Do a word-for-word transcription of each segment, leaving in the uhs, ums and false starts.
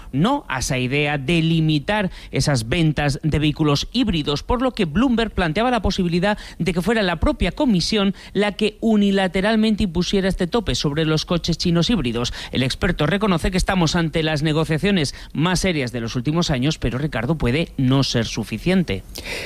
no a esa idea de limitar esas ventas de vehículos híbridos, por lo que Bloomberg planteaba la posibilidad de que fuera la propia Comisión la que unilateralmente impusiera este tope sobre los coches chinos híbridos. El experto reconoce que estamos ante las negociaciones más serias de los últimos años, pero Ricardo, puede no ser suficiente.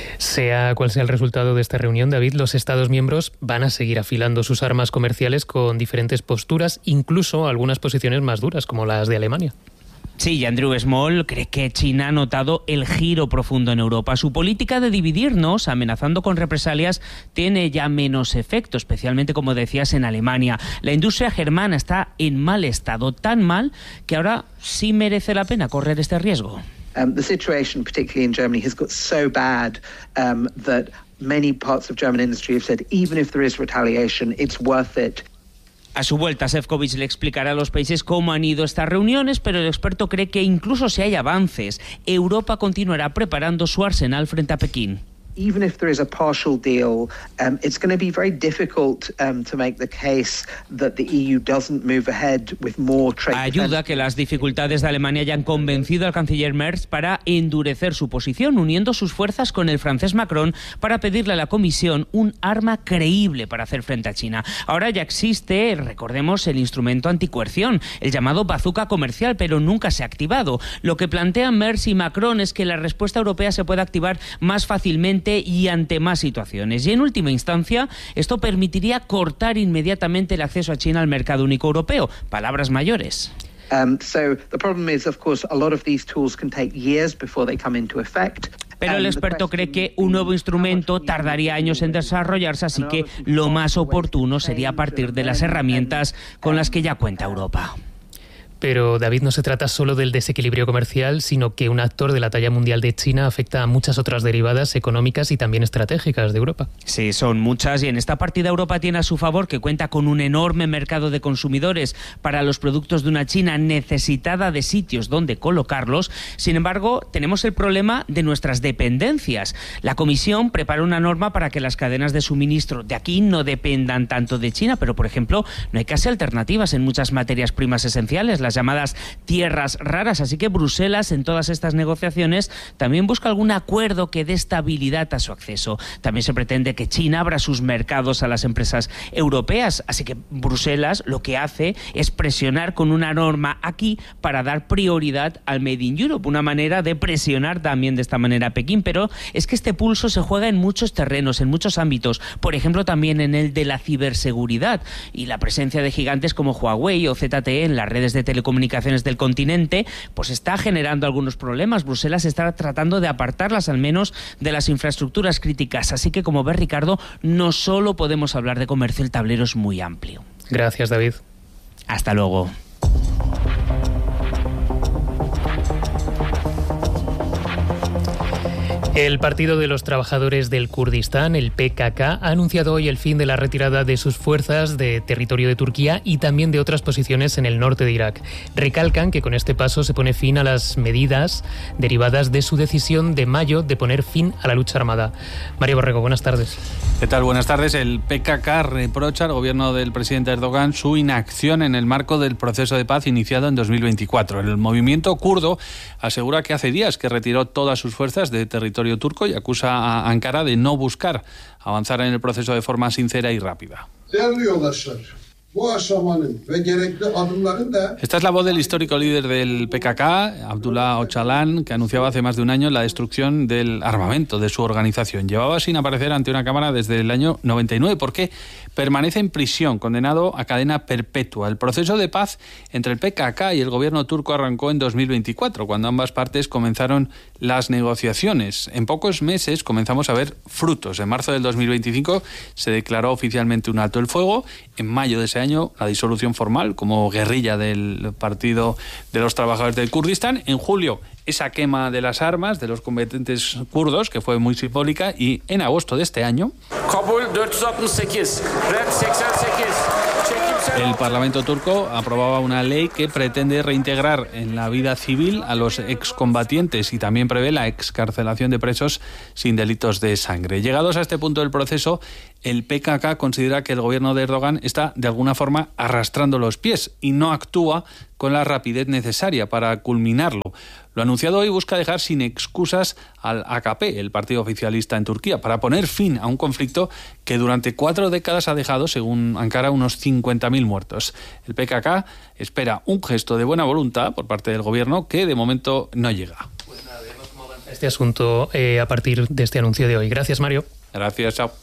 Sea cual sea el resultado de esta reunión, David, los Estados miembros van a seguir afilando sus armas comerciales con diferentes posturas, incluso algunas posiciones más duras, como las de Alemania. Sí, y Andrew Small cree que China ha notado el giro profundo en Europa. Su política de dividirnos, amenazando con represalias, tiene ya menos efecto, especialmente, como decías, en Alemania. La industria germana está en mal estado, tan mal que ahora sí merece la pena correr este riesgo. Um, the situation, particularly in Germany, has got so bad um, that many parts of German industry have said, even if there is retaliation, it's worth it. A su vuelta, Šefčovič le explicará a los países cómo han ido estas reuniones, pero el experto cree que incluso si hay avances, Europa continuará preparando su arsenal frente a Pekín. Even if there is a partial deal, um, it's going to be very difficult um, to make the case that the E U doesn't move ahead with more trade. Ayuda que las dificultades de Alemania hayan convencido al canciller Merz para endurecer su posición, uniendo sus fuerzas con el francés Macron para pedirle a la Comisión un arma creíble para hacer frente a China. Ahora ya existe, recordemos, el instrumento anticoerción, el llamado bazooka comercial, pero nunca se ha activado. Lo que plantean Merz y Macron es que la respuesta europea se pueda activar más fácilmente y ante más situaciones. Y en última instancia, esto permitiría cortar inmediatamente el acceso a China al mercado único europeo. Palabras mayores. Um, so the problem is, of course, a lot of these tools can take years before they come into effect. Pero el experto cree que un nuevo instrumento tardaría años en desarrollarse, así que lo más oportuno sería a partir de las herramientas con las que ya cuenta Europa. Pero, David, no se trata solo del desequilibrio comercial, sino que un actor de la talla mundial de China afecta a muchas otras derivadas económicas y también estratégicas de Europa. Sí, son muchas, y en esta partida Europa tiene a su favor que cuenta con un enorme mercado de consumidores para los productos de una China necesitada de sitios donde colocarlos. Sin embargo, tenemos el problema de nuestras dependencias. La Comisión prepara una norma para que las cadenas de suministro de aquí no dependan tanto de China, pero, por ejemplo, no hay casi alternativas en muchas materias primas esenciales, las llamadas tierras raras, así que Bruselas en todas estas negociaciones también busca algún acuerdo que dé estabilidad a su acceso. También se pretende que China abra sus mercados a las empresas europeas, así que Bruselas lo que hace es presionar con una norma aquí para dar prioridad al Made in Europe, una manera de presionar también de esta manera a Pekín, pero es que este pulso se juega en muchos terrenos, en muchos ámbitos, por ejemplo también en el de la ciberseguridad, y la presencia de gigantes como Huawei o Z T E en las redes de telecomunicaciones comunicaciones del continente, pues está generando algunos problemas. Bruselas está tratando de apartarlas al menos de las infraestructuras críticas. Así que, como ves, Ricardo, no solo podemos hablar de comercio, el tablero es muy amplio. Gracias, David. Hasta luego. El Partido de los Trabajadores del Kurdistán, el P K K, ha anunciado hoy el fin de la retirada de sus fuerzas de territorio de Turquía y también de otras posiciones en el norte de Irak. Recalcan que con este paso se pone fin a las medidas derivadas de su decisión de mayo de poner fin a la lucha armada. Mario Borrego, buenas tardes. ¿Qué tal? Buenas tardes. El P K K reprocha al gobierno del presidente Erdogan su inacción en el marco del proceso de paz iniciado en dos mil veinticuatro. El movimiento kurdo asegura que hace días que retiró todas sus fuerzas de territorio turco y acusa a Ankara de no buscar avanzar en el proceso de forma sincera y rápida. Esta es la voz del histórico líder del P K K, Abdullah Öcalan, que anunciaba hace más de un año la destrucción del armamento de su organización. Llevaba sin aparecer ante una cámara desde el año noventa y nueve, porque permanece en prisión, condenado a cadena perpetua. El proceso de paz entre el P K K y el gobierno turco arrancó en dos mil veinticuatro, cuando ambas partes comenzaron las negociaciones. En pocos meses comenzamos a ver frutos. En marzo del dos mil veinticinco se declaró oficialmente un alto el fuego. En mayo de ese año, la disolución formal como guerrilla del Partido de los Trabajadores del Kurdistán. En julio, esa quema de las armas de los combatientes kurdos, que fue muy simbólica, y en agosto de este año el Parlamento turco aprobaba una ley que pretende reintegrar en la vida civil a los excombatientes y también prevé la excarcelación de presos sin delitos de sangre. Llegados a este punto del proceso, el P K K considera que el gobierno de Erdogan está de alguna forma arrastrando los pies y no actúa con la rapidez necesaria para culminarlo. Lo anunciado hoy busca dejar sin excusas al A K P, el partido oficialista en Turquía, para poner fin a un conflicto que durante cuatro décadas ha dejado, según Ankara, unos cincuenta mil muertos. El P K K espera un gesto de buena voluntad por parte del gobierno que de momento no llega. Pues nada, veremos cómo avanza este asunto eh, a partir de este anuncio de hoy. Gracias, Mario. Gracias, chao.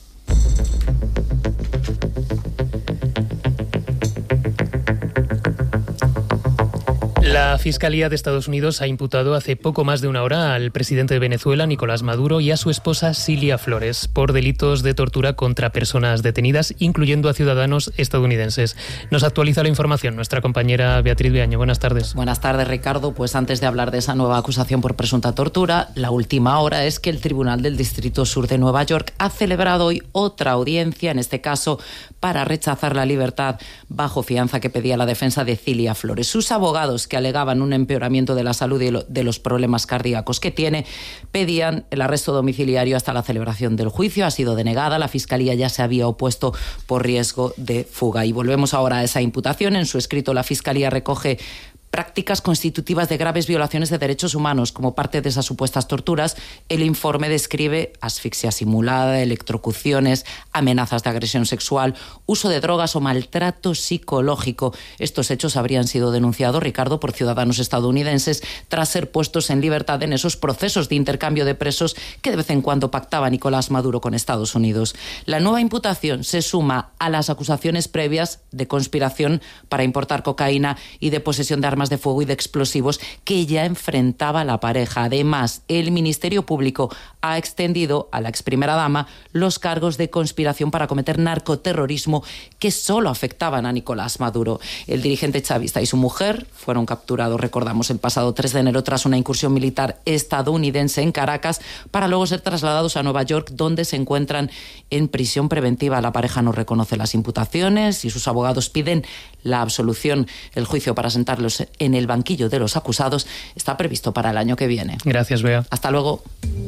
La Fiscalía de Estados Unidos ha imputado hace poco más de una hora al presidente de Venezuela, Nicolás Maduro, y a su esposa, Cilia Flores, por delitos de tortura contra personas detenidas, incluyendo a ciudadanos estadounidenses. Nos actualiza la información nuestra compañera Beatriz Beaño. Buenas tardes. Buenas tardes, Ricardo. Pues antes de hablar de esa nueva acusación por presunta tortura, la última hora es que el Tribunal del Distrito Sur de Nueva York ha celebrado hoy otra audiencia, en este caso para rechazar la libertad bajo fianza que pedía la defensa de Cilia Flores. Sus abogados, que alegaban un empeoramiento de la salud y de los problemas cardíacos que tiene, pedían el arresto domiciliario hasta la celebración del juicio. Ha sido denegada. La Fiscalía ya se había opuesto por riesgo de fuga. Y volvemos ahora a esa imputación. En su escrito, la Fiscalía recoge prácticas constitutivas de graves violaciones de derechos humanos como parte de esas supuestas torturas. El informe describe asfixia simulada, electrocuciones, amenazas de agresión sexual, uso de drogas o maltrato psicológico. Estos hechos habrían sido denunciados, Ricardo, por ciudadanos estadounidenses tras ser puestos en libertad en esos procesos de intercambio de presos que de vez en cuando pactaba Nicolás Maduro con Estados Unidos. La nueva imputación se suma a las acusaciones previas de conspiración para importar cocaína y de posesión de armas de fuego y de explosivos que ya enfrentaba la pareja. Además, el Ministerio Público ha extendido a la ex primera dama los cargos de conspiración para cometer narcoterrorismo que solo afectaban a Nicolás Maduro. El dirigente chavista y su mujer fueron capturados, recordamos, el pasado tres de enero tras una incursión militar estadounidense en Caracas para luego ser trasladados a Nueva York, donde se encuentran en prisión preventiva. La pareja no reconoce las imputaciones y sus abogados piden la absolución. El juicio para sentarlos en el banquillo de los acusados está previsto para el año que viene. Gracias, Bea. Hasta luego.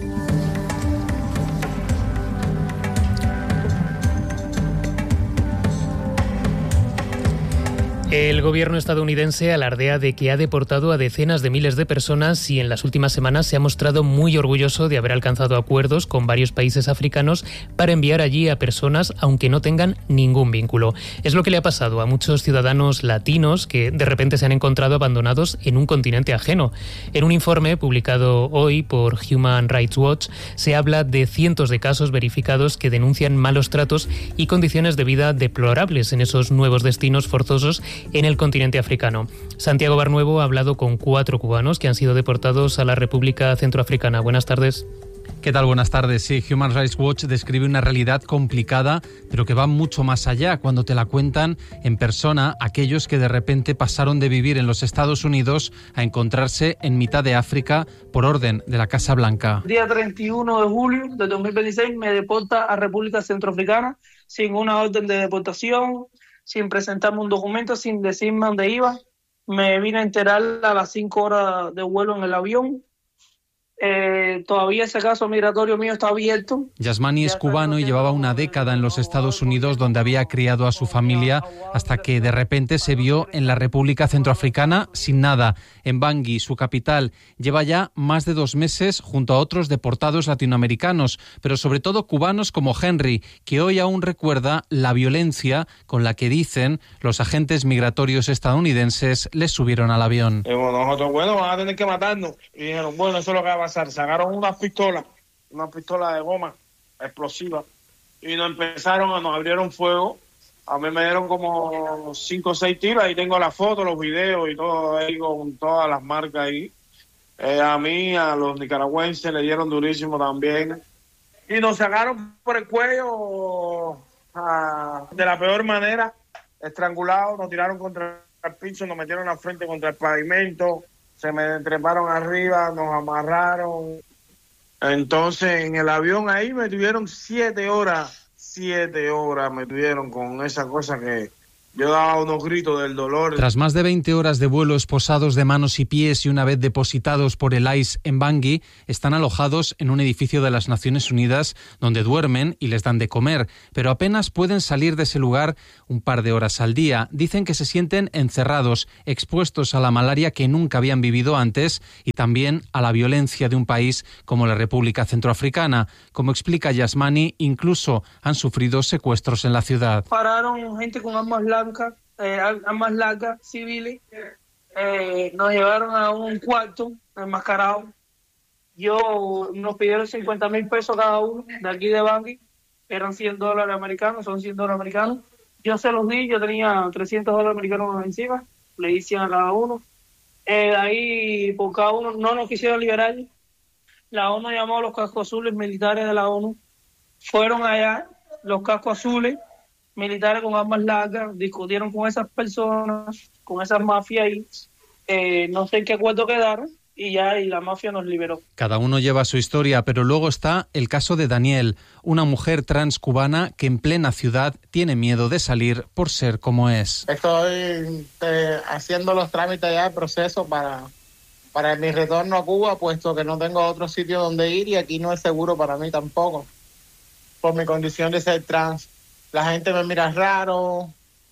El gobierno estadounidense alardea de que ha deportado a decenas de miles de personas y en las últimas semanas se ha mostrado muy orgulloso de haber alcanzado acuerdos con varios países africanos para enviar allí a personas aunque no tengan ningún vínculo. Es lo que le ha pasado a muchos ciudadanos latinos que de repente se han encontrado abandonados en un continente ajeno. En un informe publicado hoy por Human Rights Watch se habla de cientos de casos verificados que denuncian malos tratos y condiciones de vida deplorables en esos nuevos destinos forzosos en el continente africano. Santiago Barnuevo ha hablado con cuatro cubanos que han sido deportados a la República Centroafricana. Buenas tardes. ¿Qué tal? Buenas tardes. Sí, Human Rights Watch describe una realidad complicada, pero que va mucho más allá cuando te la cuentan en persona aquellos que de repente pasaron de vivir en los Estados Unidos a encontrarse en mitad de África por orden de la Casa Blanca. Día treinta y uno de julio de dos mil veintiséis me deporta a República Centroafricana sin una orden de deportación, sin presentarme un documento, sin decirme dónde iba. Me vine a enterar a las cinco horas de vuelo en el avión. Eh, todavía ese caso migratorio mío está abierto. Yasmani es cubano y llevaba una década en los Estados Unidos donde había criado a su familia hasta que de repente se vio en la República Centroafricana sin nada. En Bangui, su capital, lleva ya más de dos meses junto a otros deportados latinoamericanos, pero sobre todo cubanos como Henry, que hoy aún recuerda la violencia con la que dicen los agentes migratorios estadounidenses les subieron al avión. Eh, bueno, nosotros, bueno, van a tener que matarnos. Y dijeron, bueno, eso es lo que va a pasar. Sacaron una pistola, una pistola de goma explosiva y nos empezaron, a, nos abrieron fuego. A mí me dieron como cinco o seis tiros, ahí tengo las fotos, los videos y todo ahí con todas las marcas ahí. Eh, a mí, a los nicaragüenses le dieron durísimo también. Y nos sacaron por el cuello a, de la peor manera, estrangulados, nos tiraron contra el piso, nos metieron la frente contra el pavimento. Se me treparon arriba, nos amarraron. Entonces, en el avión ahí me tuvieron siete horas, siete horas me tuvieron con esa cosa que, Yo daba unos gritos del dolor. Tras más de veinte horas de vuelo esposados de manos y pies y una vez depositados por el I C E en Bangui, están alojados en un edificio de las Naciones Unidas donde duermen y les dan de comer, pero apenas pueden salir de ese lugar un par de horas al día. Dicen que se sienten encerrados, expuestos a la malaria que nunca habían vivido antes y también a la violencia de un país como la República Centroafricana. Como explica Yasmani, incluso han sufrido secuestros en la ciudad. Pararon gente con armas largas, eh, armas largas, civiles, eh, nos llevaron a un cuarto enmascarado. Yo, nos pidieron cincuenta mil pesos cada uno de aquí de Bangui, eran cien dólares americanos, son cien dólares americanos. Yo se los di, yo tenía trescientos dólares americanos encima, le di cien a cada uno. Eh, de ahí, por cada uno, no nos quisieron liberar. La ONU llamó a los cascos azules militares de la ONU, fueron allá, los cascos azules, militares con armas largas, discutieron con esas personas, con esas mafias y eh, no sé en qué acuerdo quedaron y ya y la mafia nos liberó. Cada uno lleva su historia, pero luego está el caso de Daniel, una mujer trans cubana que en plena ciudad tiene miedo de salir por ser como es. Estoy eh, haciendo los trámites ya, el proceso para, para mi retorno a Cuba, puesto que no tengo otro sitio donde ir y aquí no es seguro para mí tampoco, por mi condición de ser trans. La gente me mira raro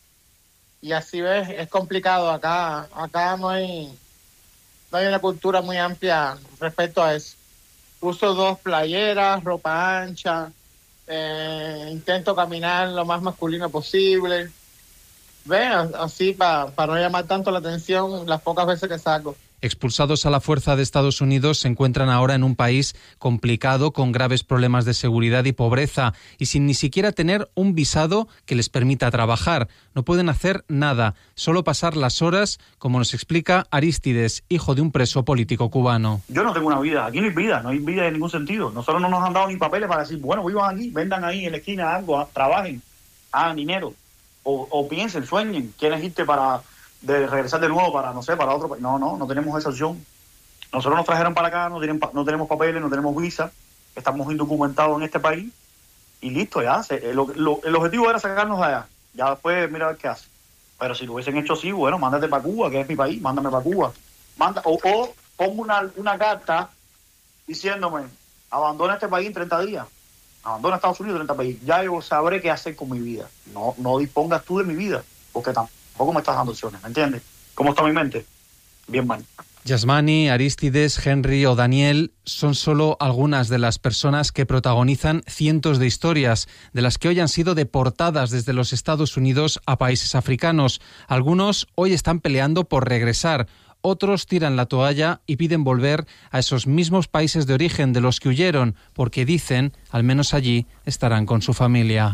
y así ves, es complicado acá. Acá no hay, no hay una cultura muy amplia respecto a eso. Uso dos playeras, ropa ancha, eh, intento caminar lo más masculino posible. Ven, así para pa no llamar tanto la atención las pocas veces que salgo. Expulsados a la fuerza de Estados Unidos, se encuentran ahora en un país complicado, con graves problemas de seguridad y pobreza, y sin ni siquiera tener un visado que les permita trabajar. No pueden hacer nada, solo pasar las horas, como nos explica Arístides, hijo de un preso político cubano. Yo no tengo una vida, aquí no hay vida, no hay vida en ningún sentido. Nosotros no nos han dado ni papeles para decir, bueno, vivan aquí, vendan ahí en la esquina algo, trabajen, hagan dinero, o, o piensen, sueñen, quieren irte para... de regresar de nuevo para, no sé, para otro país. No, no, no tenemos esa opción. Nosotros nos trajeron para acá, no, tienen, no tenemos papeles, no tenemos visa, estamos indocumentados en este país y listo, ya. Se, el, lo, el objetivo era sacarnos de allá. Ya después, mira a ver qué hace. Pero si lo hubiesen hecho así, bueno, mándate para Cuba, que es mi país, mándame para Cuba. Manda, o, o pongo una, una carta diciéndome, abandona este país en treinta días. Abandona Estados Unidos en treinta países. Ya yo sabré qué hacer con mi vida. No, no dispongas tú de mi vida, porque tampoco Tampoco me estás dando opciones, ¿me entiendes? ¿Cómo está mi mente? Bien mal. Yasmani, Arístides, Henry o Daniel son solo algunas de las personas que protagonizan cientos de historias, de las que hoy han sido deportadas desde los Estados Unidos a países africanos. Algunos hoy están peleando por regresar, otros tiran la toalla y piden volver a esos mismos países de origen de los que huyeron, porque dicen, al menos allí, estarán con su familia.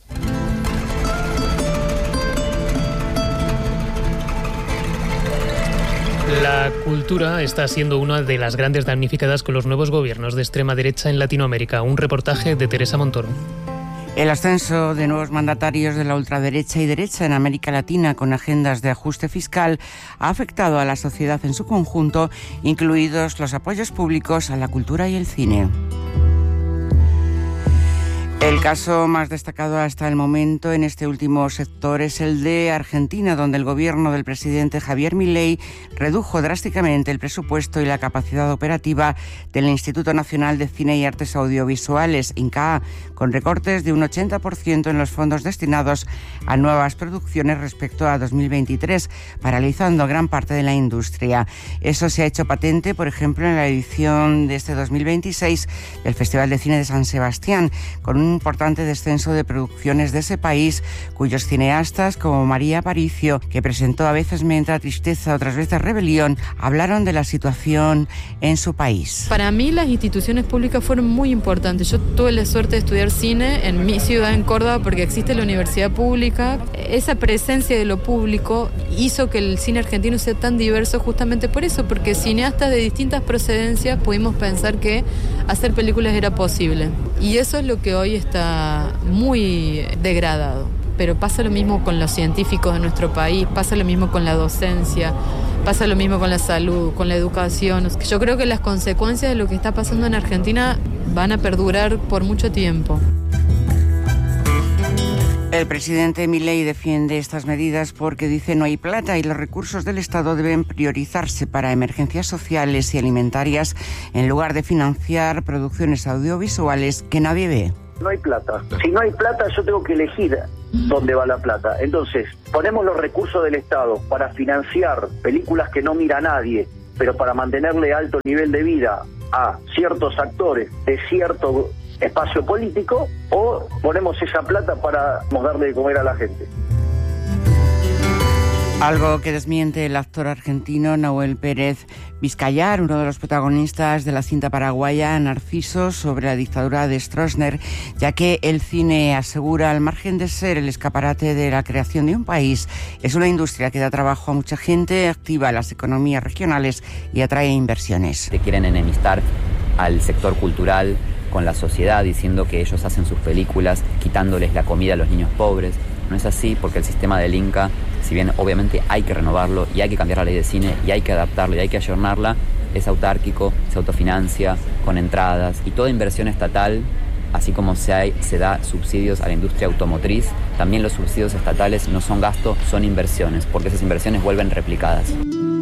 La cultura está siendo una de las grandes damnificadas con los nuevos gobiernos de extrema derecha en Latinoamérica. Un reportaje de Teresa Montoro. El ascenso de nuevos mandatarios de la ultraderecha y derecha en América Latina con agendas de ajuste fiscal ha afectado a la sociedad en su conjunto, incluidos los apoyos públicos a la cultura y el cine. El caso más destacado hasta el momento en este último sector es el de Argentina, donde el gobierno del presidente Javier Milei redujo drásticamente el presupuesto y la capacidad operativa del Instituto Nacional de Cine y Artes Audiovisuales, INCAA, con recortes de un ochenta por ciento en los fondos destinados a nuevas producciones respecto a dos mil veintitrés, paralizando gran parte de la industria. Eso se ha hecho patente, por ejemplo, en la edición de este dos mil veintiséis del Festival de Cine de San Sebastián, con un importante descenso de producciones de ese país, cuyos cineastas, como María Aparicio, que presentó A veces me entra tristeza, otras veces rebelión, hablaron de la situación en su país. Para mí las instituciones públicas fueron muy importantes. Yo tuve la suerte de estudiar cine en mi ciudad, en Córdoba, porque existe la universidad pública. Esa presencia de lo público hizo que el cine argentino sea tan diverso justamente por eso, porque cineastas de distintas procedencias pudimos pensar que hacer películas era posible. Y eso es lo que hoy está muy degradado. Pero pasa lo mismo con los científicos de nuestro país, pasa lo mismo con la docencia, pasa lo mismo con la salud, con la educación. Yo creo que las consecuencias de lo que está pasando en Argentina van a perdurar por mucho tiempo. El presidente Milei defiende estas medidas porque dice no hay plata y los recursos del Estado deben priorizarse para emergencias sociales y alimentarias en lugar de financiar producciones audiovisuales que nadie ve. No hay plata. Si no hay plata, yo tengo que elegir dónde va la plata. Entonces, ponemos los recursos del Estado para financiar películas que no mira nadie, pero para mantenerle alto nivel de vida a ciertos actores de cierto espacio político, o ponemos esa plata para darle de comer a la gente. Algo que desmiente el actor argentino Nahuel Pérez Vizcayar, uno de los protagonistas de la cinta paraguaya Narciso sobre la dictadura de Stroessner, ya que el cine asegura, al margen de ser el escaparate de la creación de un país, es una industria que da trabajo a mucha gente, activa las economías regionales y atrae inversiones. Te quieren enemistar al sector cultural con la sociedad, diciendo que ellos hacen sus películas quitándoles la comida a los niños pobres. No es así, porque el sistema del Inca, si bien obviamente hay que renovarlo y hay que cambiar la ley de cine y hay que adaptarlo y hay que ayornarla, es autárquico, se autofinancia con entradas, y toda inversión estatal, así como se, hay, se da subsidios a la industria automotriz, también los subsidios estatales no son gasto, son inversiones, porque esas inversiones vuelven replicadas.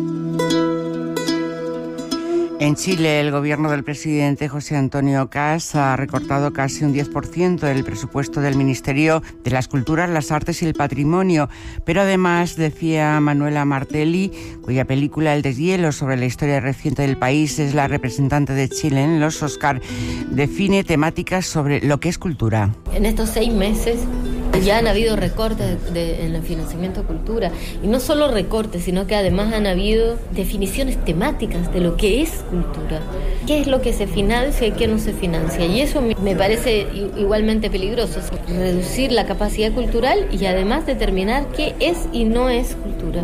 En Chile, el gobierno del presidente José Antonio Kast ha recortado casi un diez por ciento del presupuesto del Ministerio de las Culturas, las Artes y el Patrimonio. Pero además, decía Manuela Martelli, cuya película El deshielo sobre la historia reciente del país es la representante de Chile en los Oscar, define temáticas sobre lo que es cultura. En estos seis meses ya han habido recortes de, de, en el financiamiento de cultura. Y no solo recortes, sino que además han habido definiciones temáticas de lo que es cultura. ¿Qué es lo que se financia y qué no se financia? Y eso me parece igualmente peligroso. Reducir la capacidad cultural y además determinar qué es y no es cultura.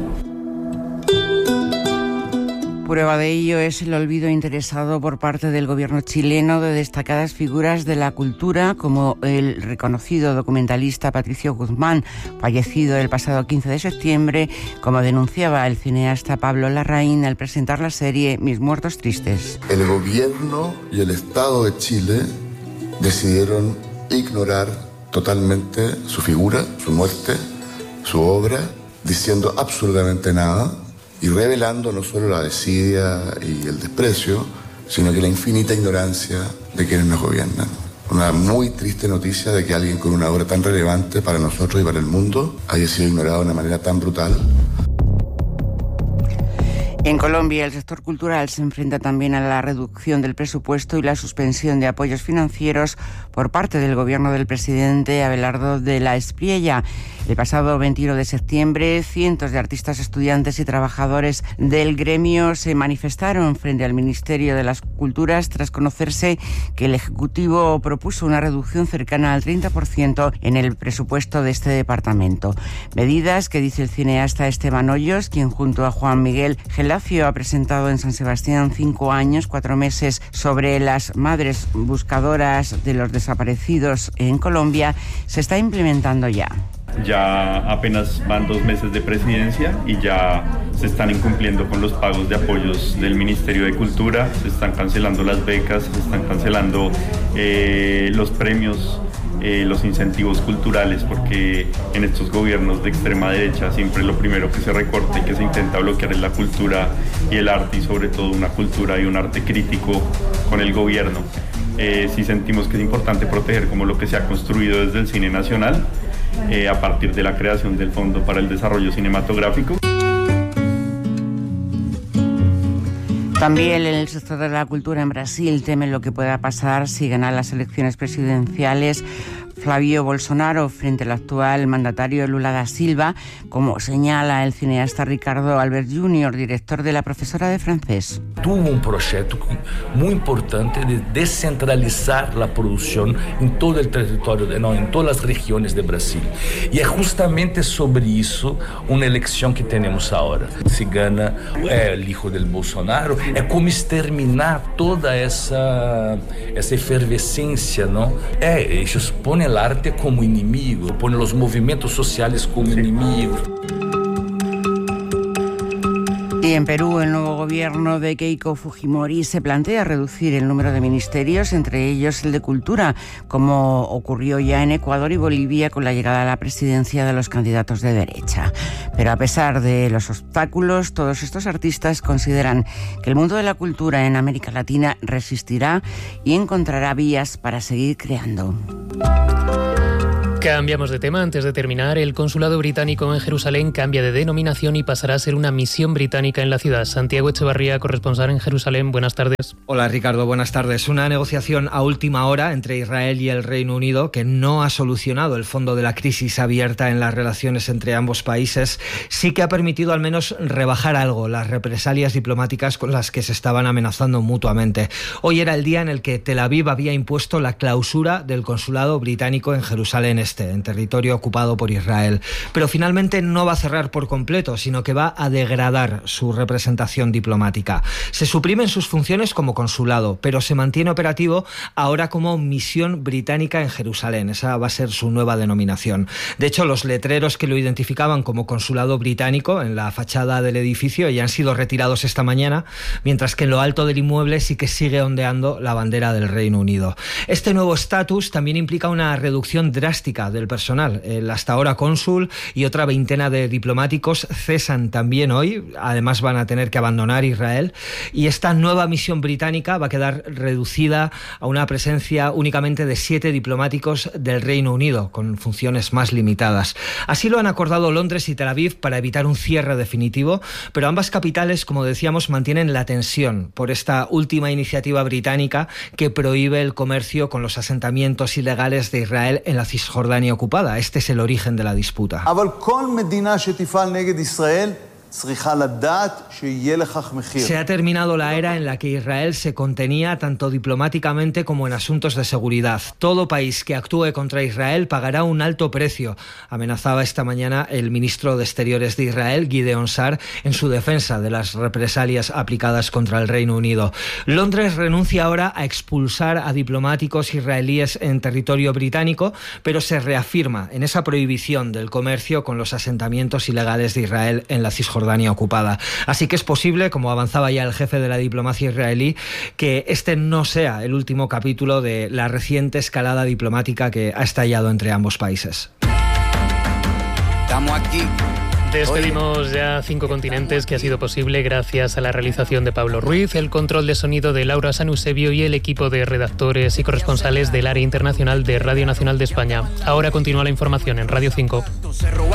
Prueba de ello es el olvido interesado por parte del gobierno chileno de destacadas figuras de la cultura, como el reconocido documentalista Patricio Guzmán, fallecido el pasado quince de septiembre, como denunciaba el cineasta Pablo Larraín al presentar la serie Mis muertos tristes. El gobierno y el Estado de Chile decidieron ignorar totalmente su figura, su muerte, su obra, diciendo absolutamente nada, y revelando no solo la desidia y el desprecio, sino que la infinita ignorancia de quienes nos gobiernan. Una muy triste noticia de que alguien con una obra tan relevante para nosotros y para el mundo haya sido ignorado de una manera tan brutal. En Colombia, el sector cultural se enfrenta también a la reducción del presupuesto y la suspensión de apoyos financieros por parte del gobierno del presidente Abelardo de la Espriella. El pasado veintiuno de septiembre, cientos de artistas, estudiantes y trabajadores del gremio se manifestaron frente al Ministerio de las Culturas tras conocerse que el Ejecutivo propuso una reducción cercana al treinta por ciento en el presupuesto de este departamento. Medidas que, dice el cineasta Esteban Hoyos, quien junto a Juan Miguel Gelacio ha presentado en San Sebastián cinco años, cuatro meses sobre las madres buscadoras de los desaparecidos en Colombia, se está implementando ya. Ya apenas van dos meses de presidencia y ya se están incumpliendo con los pagos de apoyos del Ministerio de Cultura, se están cancelando las becas, se están cancelando eh, los premios, eh, los incentivos culturales, porque en estos gobiernos de extrema derecha siempre lo primero que se recorta y que se intenta bloquear es la cultura y el arte, y sobre todo una cultura y un arte crítico con el gobierno. Eh, sí sentimos que es importante proteger como lo que se ha construido desde el cine nacional, Eh, a partir de la creación del Fondo para el Desarrollo Cinematográfico. También en el sector de la cultura en Brasil temen lo que pueda pasar si ganan las elecciones presidenciales Flavio Bolsonaro frente al actual mandatario Lula da Silva, como señala el cineasta Ricardo Albert júnior, director de La profesora de francés. Tuvo un proyecto muy importante de descentralizar la producción en todo el territorio, de, no, en todas las regiones de Brasil. Y es justamente sobre eso una elección que tenemos ahora. Si gana eh, el hijo del Bolsonaro, es como exterminar toda esa, esa efervescencia, ¿no? Eh, ellos ponen el arte como inimigo, ponen los movimientos sociales como enemigos. Y en Perú, el nuevo gobierno de Keiko Fujimori se plantea reducir el número de ministerios, entre ellos el de Cultura, como ocurrió ya en Ecuador y Bolivia con la llegada a la presidencia de los candidatos de derecha. Pero a pesar de los obstáculos, todos estos artistas consideran que el mundo de la cultura en América Latina resistirá y encontrará vías para seguir creando. Cambiamos de tema. Antes de terminar, el consulado británico en Jerusalén cambia de denominación y pasará a ser una misión británica en la ciudad. Santiago Echevarría, corresponsal en Jerusalén, buenas tardes. Hola Ricardo, buenas tardes. Una negociación a última hora entre Israel y el Reino Unido que no ha solucionado el fondo de la crisis abierta en las relaciones entre ambos países, sí que ha permitido al menos rebajar algo las represalias diplomáticas con las que se estaban amenazando mutuamente. Hoy era el día en el que Tel Aviv había impuesto la clausura del consulado británico en Jerusalén Este, en territorio ocupado por Israel. Pero finalmente no va a cerrar por completo, sino que va a degradar su representación diplomática. Se suprimen sus funciones como consulado, pero se mantiene operativo ahora como misión británica en Jerusalén. Esa va a ser su nueva denominación. De hecho, los letreros que lo identificaban como consulado británico en la fachada del edificio ya han sido retirados esta mañana, mientras que en lo alto del inmueble sí que sigue ondeando la bandera del Reino Unido. Este nuevo estatus también implica una reducción drástica del personal. El hasta ahora cónsul y otra veintena de diplomáticos cesan también hoy, además van a tener que abandonar Israel, y esta nueva misión británica va a quedar reducida a una presencia únicamente de siete diplomáticos del Reino Unido, con funciones más limitadas. Así lo han acordado Londres y Tel Aviv para evitar un cierre definitivo, pero ambas capitales, como decíamos, mantienen la tensión por esta última iniciativa británica que prohíbe el comercio con los asentamientos ilegales de Israel en la Cisjordania ocupada. Este es el origen de la disputa. Se ha terminado la era en la que Israel se contenía tanto diplomáticamente como en asuntos de seguridad. Todo país que actúe contra Israel pagará un alto precio, amenazaba esta mañana el ministro de Exteriores de Israel, Gideon Sa'ar, en su defensa de las represalias aplicadas contra el Reino Unido. Londres renuncia ahora a expulsar a diplomáticos israelíes en territorio británico, pero se reafirma en esa prohibición del comercio con los asentamientos ilegales de Israel en la Cisjordania ocupada. Así que es posible, como avanzaba ya el jefe de la diplomacia israelí, que este no sea el último capítulo de la reciente escalada diplomática que ha estallado entre ambos países. Estamos aquí. Despedimos ya cinco continentes, que ha sido posible gracias a la realización de Pablo Ruiz, el control de sonido de Laura Sanusebio y el equipo de redactores y corresponsales del área internacional de Radio Nacional de España. Ahora continúa la información en Radio cinco.